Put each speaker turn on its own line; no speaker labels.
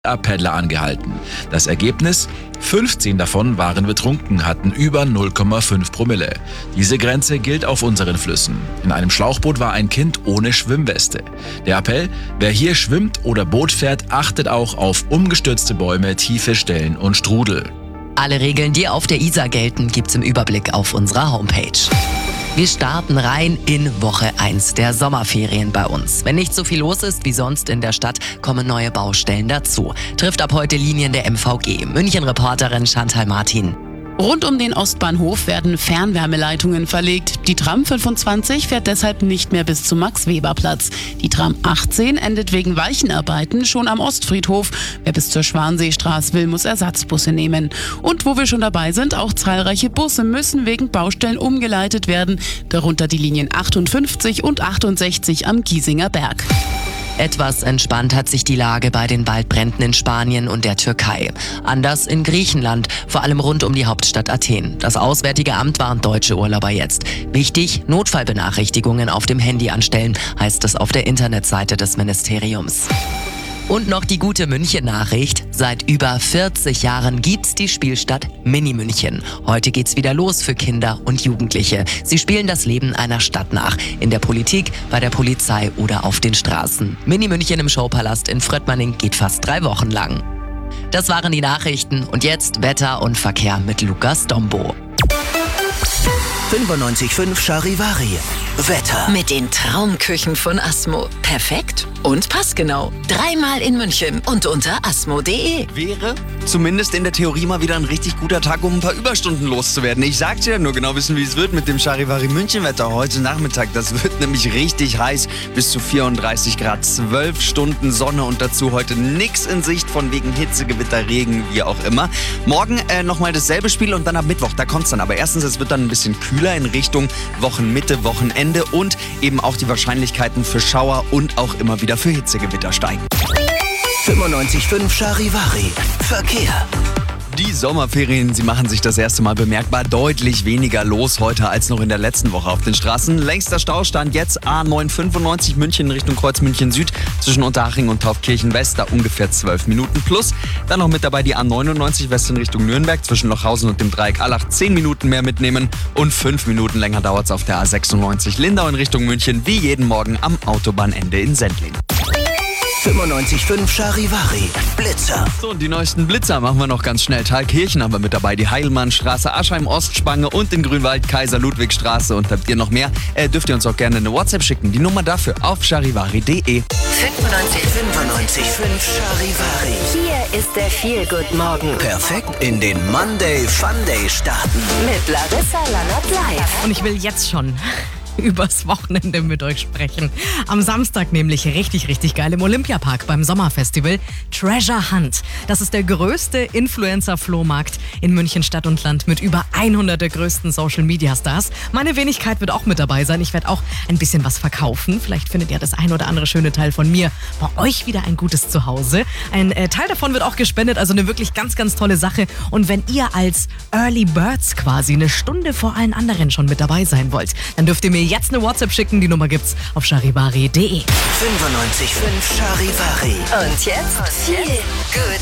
Paddler angehalten. Das Ergebnis? 15 davon waren betrunken, hatten über 0,5 Promille. Diese Grenze gilt auf unseren Flüssen. In einem Schlauchboot war ein Kind ohne Schwimmweste. Der Appell: Wer hier schwimmt oder Boot fährt, achtet auch auf umgestürzte Bäume, tiefe Stellen und Strudel.
Alle Regeln, die auf der Isar gelten, gibt's im Überblick auf unserer Homepage. Wir starten rein in Woche 1 der Sommerferien bei uns. Wenn nicht so viel los ist wie sonst in der Stadt, kommen neue Baustellen dazu. Trifft ab heute Linien der MVG. München-Reporterin Chantal Martin.
Rund um den Ostbahnhof werden Fernwärmeleitungen verlegt. Die Tram 25 fährt deshalb nicht mehr bis zum Max-Weber-Platz. Die Tram 18 endet wegen Weichenarbeiten schon am Ostfriedhof. Wer bis zur Schwanseestraße will, muss Ersatzbusse nehmen. Und wo wir schon dabei sind, auch zahlreiche Busse müssen wegen Baustellen umgeleitet werden. Darunter die Linien 58 und 68 am Giesinger Berg.
Etwas entspannt hat sich die Lage bei den Waldbränden in Spanien und der Türkei. Anders in Griechenland, vor allem rund um die Hauptstadt Athen. Das Auswärtige Amt warnt deutsche Urlauber jetzt. Wichtig: Notfallbenachrichtigungen auf dem Handy anstellen, heißt es auf der Internetseite des Ministeriums. Und noch die gute München-Nachricht. Seit über 40 Jahren gibt's die Spielstadt Mini-München. Heute geht's wieder los für Kinder und Jugendliche. Sie spielen das Leben einer Stadt nach. In der Politik, bei der Polizei oder auf den Straßen. Mini-München im Showpalast in Fröttmanning geht fast 3 Wochen lang. Das waren die Nachrichten. Und jetzt Wetter und Verkehr mit Lukas Dombo.
95.5 Charivari. Wetter.
Mit den Traumküchen von Asmo. Perfekt und passgenau. 3-mal in München und unter asmo.de.
Wäre zumindest in der Theorie mal wieder ein richtig guter Tag, um ein paar Überstunden loszuwerden. Ich sag's dir, nur genau wissen, wie es wird mit dem Charivari München-Wetter heute Nachmittag. Das wird nämlich richtig heiß, bis zu 34 Grad, 12 Stunden Sonne und dazu heute nix in Sicht von wegen Hitze, Gewitter, Regen, wie auch immer. Morgen nochmal dasselbe Spiel und dann ab Mittwoch, da kommt's dann. Aber erstens, es wird dann ein bisschen kühler in Richtung Wochenmitte, Wochenende und eben auch die Wahrscheinlichkeiten für Schauer und auch immer wieder für Hitzegewitter steigen.
95.5 Charivari. Verkehr.
Die Sommerferien, sie machen sich das erste Mal bemerkbar deutlich weniger los heute als noch in der letzten Woche auf den Straßen. Längster Staustand jetzt A995 München in Richtung Kreuz München Süd zwischen Unterhaching und Taufkirchen West, da ungefähr 12 Minuten plus. Dann noch mit dabei die A99 West in Richtung Nürnberg zwischen Lochhausen und dem Dreieck Allach 10 Minuten mehr mitnehmen und 5 Minuten länger dauert es auf der A96 Lindau in Richtung München wie jeden Morgen am Autobahnende in Sendling.
95.5 Charivari. Blitzer.
So, und die neuesten Blitzer machen wir noch ganz schnell. Thalkirchen haben wir mit dabei, die Heilmannstraße, Aschheim-Ostspange und in Grünwald Kaiser-Ludwig-Straße. Und habt ihr noch mehr, dürft ihr uns auch gerne eine WhatsApp schicken. Die Nummer dafür auf charivari.de.
95.5 Charivari.
Hier ist der Feel-Good-Morgen.
Perfekt in den Monday Funday starten.
Mit Larissa Lannert live.
Und ich will jetzt schon übers Wochenende mit euch sprechen. Am Samstag nämlich richtig, richtig geil im Olympiapark beim Sommerfestival Treasure Hunt. Das ist der größte Influencer-Flohmarkt in München Stadt und Land mit über 100 der größten Social-Media-Stars. Meine Wenigkeit wird auch mit dabei sein. Ich werde auch ein bisschen was verkaufen. Vielleicht findet ihr das ein oder andere schöne Teil von mir bei euch wieder ein gutes Zuhause. Ein Teil davon wird auch gespendet, also eine wirklich ganz, ganz tolle Sache. Und wenn ihr als Early Birds quasi eine Stunde vor allen anderen schon mit dabei sein wollt, dann dürft ihr mir jetzt eine WhatsApp schicken. Die Nummer gibt's auf charivari.de.
95.5 Charivari.
Und jetzt Feel Good